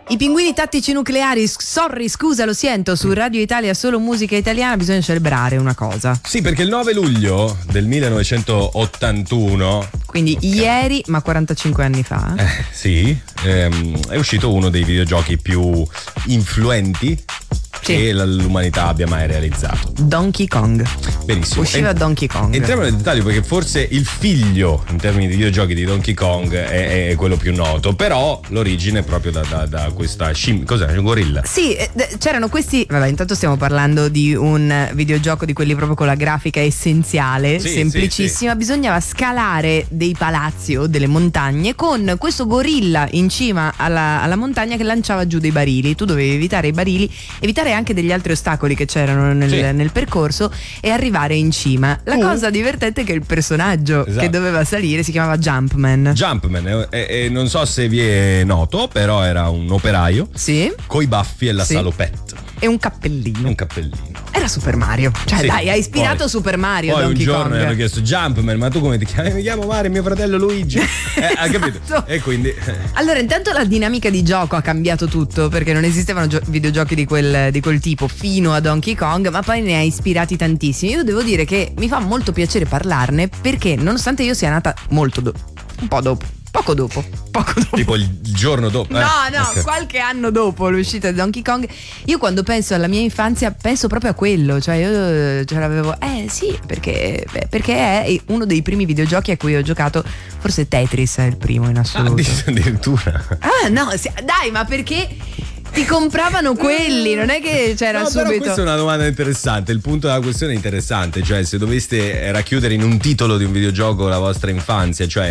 I pinguini tattici nucleari, scusa, lo sento, su Radio Italia solo musica italiana, bisogna celebrare una cosa. Sì, perché il 9 luglio del 1981, quindi ieri, ma 45 anni fa. Sì, è uscito uno dei videogiochi più influenti che l'umanità abbia mai realizzato. Donkey Kong. Benissimo. Usciva Donkey Kong. Entriamo nel dettaglio perché forse il figlio in termini di videogiochi di Donkey Kong è quello più noto, però l'origine è proprio da questa cos'è? Un gorilla? Sì, c'erano questi. Vabbè, intanto stiamo parlando di un videogioco di quelli proprio con la grafica essenziale, semplicissima. Sì. Bisognava scalare dei palazzi o delle montagne con questo gorilla in cima alla montagna che lanciava giù dei barili. Tu dovevi evitare i barili, evitare anche degli altri ostacoli che c'erano nel percorso e arrivare in cima. La cosa divertente è che il personaggio che doveva salire si chiamava Jumpman. Jumpman, non so se vi è noto, però era un operaio coi baffi e la salopette e un cappellino. Era Super Mario. Cioè dai, ha ispirato Super Mario. Poi Donkey un giorno Kong. mi hanno chiesto: Jumpman, ma tu come ti chiami? Mi chiamo Mario, mio fratello Luigi. Ha capito? E quindi allora, intanto la dinamica di gioco ha cambiato tutto, perché non esistevano videogiochi di quel tipo fino a Donkey Kong, ma poi ne ha ispirati tantissimi. Io devo dire che mi fa molto piacere parlarne, perché nonostante io sia nata poco dopo. Tipo il giorno dopo. No, okay. Qualche anno dopo l'uscita di Donkey Kong, io quando penso alla mia infanzia penso proprio a quello. Cioè io ce l'avevo. Sì, perché è uno dei primi videogiochi a cui ho giocato. Forse Tetris è il primo in assoluto. Addirittura. No, dai, ma perché ti compravano quelli, non è che c'era subito. Però questa è una domanda interessante. Il punto della questione è interessante. Cioè, se doveste racchiudere in un titolo di un videogioco la vostra infanzia, cioè